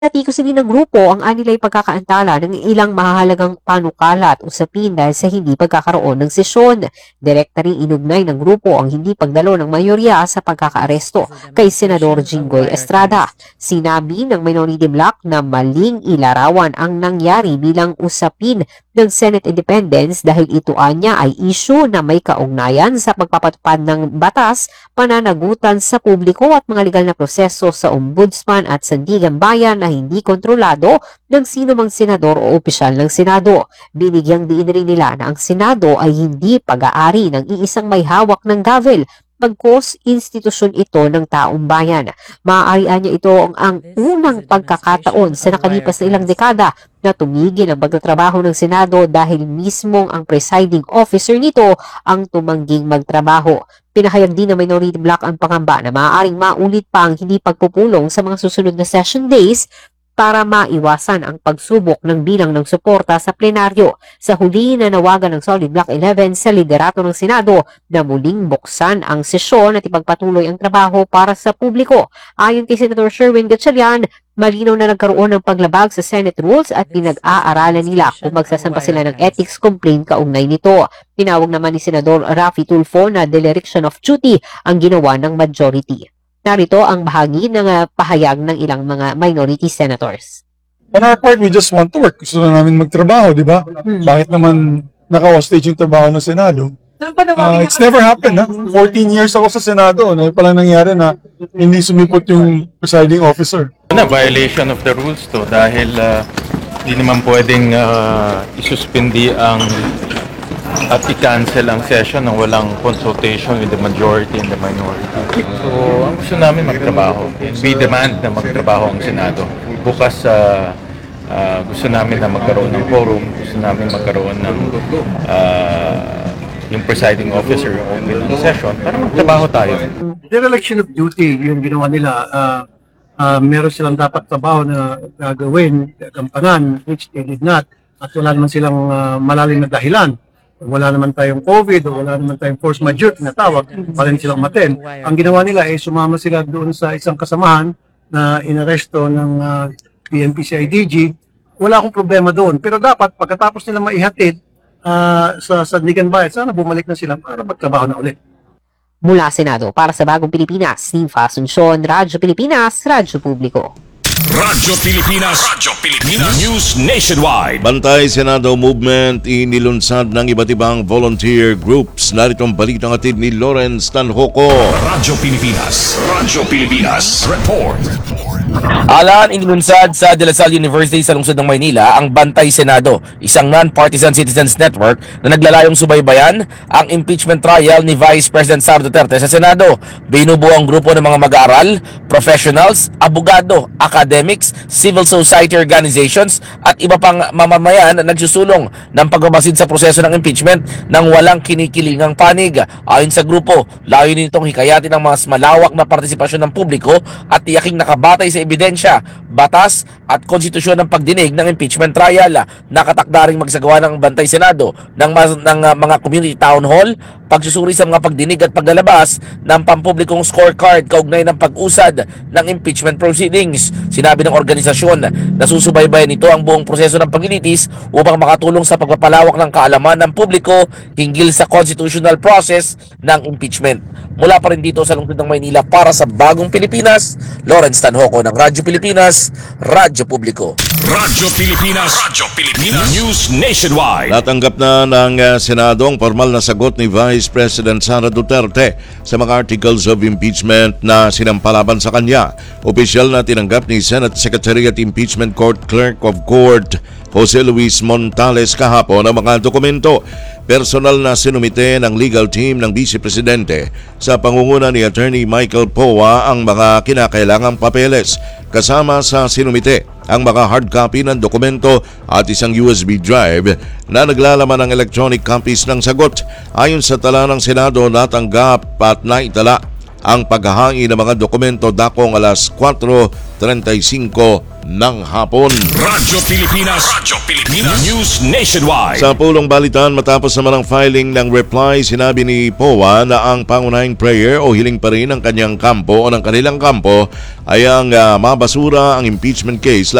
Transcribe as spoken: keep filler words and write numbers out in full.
Natikusin ng grupo ang anilay pagkakaantala ng ilang mahahalagang panukala at usapin dahil sa hindi pagkakaroon ng sesyon. Direkta rin inugnay ng grupo ang hindi pagdalo ng mayorya sa pagkakaaresto kay Senador Jinggoy Estrada. Sinabi ng Minority Bloc na maling ilarawan ang nangyari bilang usapin ng Senate Independence dahil ito anya ay issue na may kaugnayan sa pagpapatupad ng batas, pananagutan sa publiko at mga legal na proseso sa Ombudsman at Sandigan Bayan na hindi kontrolado ng sino mang senador o opisyal ng Senado. Binigyang diin rin nila na ang Senado ay hindi pag-aari ng iisang may hawak ng gavel, pagkos institusyon ito ng taong bayan. Maaari niya ito ang, ang unang pagkakataon sa nakalipas na ilang dekada na tumigil ang pagtatrabaho ng Senado dahil mismong ang presiding officer nito ang tumangging magtrabaho. Pinahayag din ng Minority Bloc ang pangamba na maaaring maulit pa ang hindi pagpupulong sa mga susunod na session days para maiwasan ang pagsubok ng bilang ng suporta sa plenaryo. Sa huli na nawagan ng Solid Block eleven sa liderato ng Senado na muling buksan ang sesyon at ipagpatuloy ang trabaho para sa publiko. Ayon kay Senator Sherwin Gatchalian, malinaw na nagkaroon ng paglabag sa Senate rules at pinag-aaralan nila kung magsasampa sila ng ethics complaint kaugnay nito. Tinawag naman ni Senador Raffy Tulfo na dereliction of duty ang ginawa ng majority. Narito ang bahagi ng uh, pahayag ng ilang mga minority senators. On our part, we just want to work. Gusto na namin magtrabaho, di ba? Hmm. Bakit naman naka-hostage yung trabaho ng Senado? Uh, it's never happened, ha? fourteen years ako sa Senado. Ano palang nangyari na hindi sumipot yung presiding officer? Na violation of the rules to dahil uh, di naman pwedeng uh, isuspindi ang at i-cancel ang session nang walang consultation with the majority and the minority. So, ang gusto namin magtrabaho. We demand na magtrabaho ang Senado. Bukas uh, uh, gusto namin na magkaroon ng quorum, gusto namin magkaroon ng uh, yung presiding officer yung open ng session para magtrabaho tayo. Dereliction of duty, yung ginawa nila, uh, uh, meron silang dapat trabaho na gagawin, gampanan, which they did not, at wala naman silang uh, malalim na dahilan. Wala naman tayong COVID o wala naman tayong force majeure na tawag, pa rin silang maten. Ang ginawa nila ay sumama sila doon sa isang kasamahan na inaresto ng uh, P N P C I D G. Wala akong problema doon. Pero dapat pagkatapos nila maihatid uh, sa Sandigan Bayan, sana bumalik na sila para magtrabaho na ulit. Mula Senado, para sa Bagong Pilipinas, Steve Asuncion, Radyo Pilipinas, Radyo Publiko. Radyo Pilipinas, Radyo Pilipinas, News Nationwide. Bantay Senado Movement inilunsad ng iba't ibang volunteer groups. Narito ang balitang atid ni Lawrence Tanhoco. Radyo Pilipinas, Radyo Pilipinas, Report. Alaan inilunsad sa De La Salle University sa lungsod ng Maynila ang Bantay Senado, isang non-partisan citizens network na naglalayong subaybayan ang impeachment trial ni Vice President Sara Duterte sa Senado. Binubuo ang grupo ng mga mag-aaral, professionals, abogado, academics, civil society organizations at iba pang mamamayan na nagsusulong ng pagbabasid sa proseso ng impeachment nang walang kinikilingang panig. Ayon sa grupo, layunin nitong hikayatin ang mas malawak na partisipasyon ng publiko at tiyaking nakabatay sa ebidensya, batas at konstitusyon ng pagdinig ng impeachment trial. Nakatakda ring magsagawa ng Bantay Senado ng, ng uh, mga community town hall, pagsusuri sa mga pagdinig at paglalabas ng pampublikong scorecard kaugnay ng pag-usad ng impeachment proceedings. Sinabi ng organisasyon na susubaybayan nito ang buong proseso ng paglilitis upang makatulong sa pagpapalawak ng kaalaman ng publiko hinggil sa constitutional process ng impeachment. Mula pa rin dito sa lungsod ng Maynila para sa Bagong Pilipinas, Lawrence Tanhoco ng Radyo Pilipinas, Radyo Publiko. Radyo Pilipinas, Radyo Pilipinas, News Nationwide. Natanggap na ng uh, Senado ang formal na sagot ni Vice President Sara Duterte sa mga articles of impeachment na sinampalaban sa kanya. Opisyal na tinanggap ni Senate Secretary at Impeachment Court Clerk of Court Jose Luis Montales kahapon ang mga dokumento. Personal na sinumite ng legal team ng Vice Presidente sa pangunguna ni Attorney Michael Poa ang mga kinakailangang papeles. Kasama sa sinumite ang mga hard copy ng dokumento at isang U S B drive na naglalaman ng electronic copies ng sagot. Ayon sa tala ng Senado, natanggap at naitala ang paghahangi ng mga dokumento dakong alas kwatro trenta y singko ng hapon. Radyo Pilipinas. Radyo Pilipinas. News Nationwide. Sa pulong balitaan, matapos naman ang filing ng reply, sinabi ni P O A na ang pangunahing prayer o hiling pa rin ng kanyang kampo o ng kanilang kampo ay ang uh, mabasura ang impeachment case